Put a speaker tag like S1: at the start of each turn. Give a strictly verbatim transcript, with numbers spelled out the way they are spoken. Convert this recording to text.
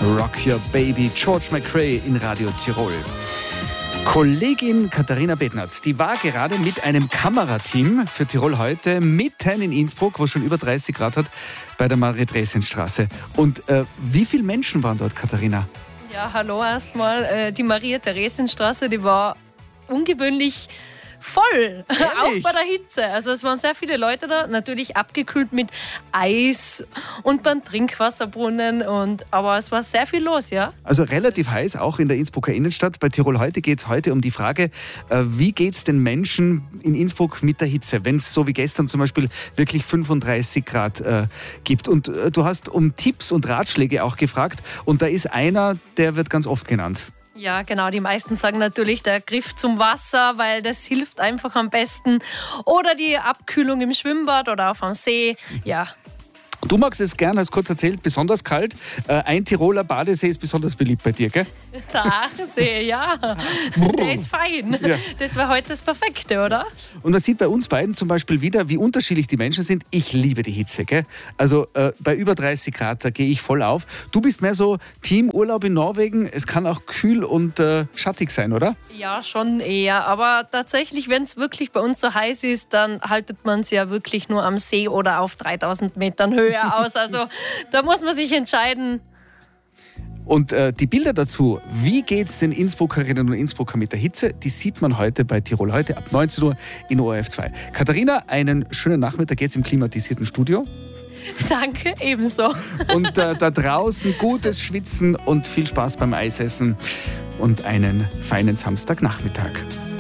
S1: Rock Your Baby, George McRae in Radio Tirol. Kollegin Katharina Bednarz, die war gerade mit einem Kamerateam für Tirol heute mitten in Innsbruck, wo es schon über dreißig Grad hat, bei der Maria-Theresien-Straße. Und äh, wie viele Menschen waren dort, Katharina?
S2: Ja, hallo erstmal. Äh, die Maria-Theresien-Straße, die war ungewöhnlich voll, auch bei der Hitze. Also es waren sehr viele Leute da, natürlich abgekühlt mit Eis und beim Trinkwasserbrunnen. Und, aber es war sehr viel los, ja.
S1: Also relativ heiß, auch in der Innsbrucker Innenstadt. Bei Tirol heute geht es heute um die Frage, wie geht es den Menschen in Innsbruck mit der Hitze, wenn es so wie gestern zum Beispiel wirklich fünfunddreißig Grad äh, gibt. Und äh, du hast um Tipps und Ratschläge auch gefragt. Und da ist einer, der wird ganz oft genannt.
S2: Ja, genau. Die meisten sagen natürlich der Griff zum Wasser, weil das hilft einfach am besten. Oder die Abkühlung im Schwimmbad oder auf am See. Ja.
S1: Du magst es gern, hast kurz erzählt, besonders kalt. Ein Tiroler Badesee ist besonders beliebt bei dir, gell?
S2: Der Aachensee, ja. Der ist fein. Ja. Das war heute das Perfekte, oder?
S1: Und man sieht bei uns beiden zum Beispiel wieder, wie unterschiedlich die Menschen sind. Ich liebe die Hitze, gell? Also äh, bei über dreißig Grad, da gehe ich voll auf. Du bist mehr so Team Urlaub in Norwegen. Es kann auch kühl und äh, schattig sein, oder?
S2: Ja, schon eher. Aber tatsächlich, wenn es wirklich bei uns so heiß ist, dann haltet man es ja wirklich nur am See oder auf dreitausend Metern Höhe aus. Also da muss man sich entscheiden.
S1: Und äh, die Bilder dazu, wie geht es den Innsbruckerinnen und Innsbrucker mit der Hitze, die sieht man heute bei Tirol heute ab neunzehn Uhr in O R F zwei. Katharina, einen schönen Nachmittag jetzt im klimatisierten Studio.
S2: Danke, ebenso.
S1: Und äh, da draußen gutes Schwitzen und viel Spaß beim Eisessen und einen feinen Samstagnachmittag.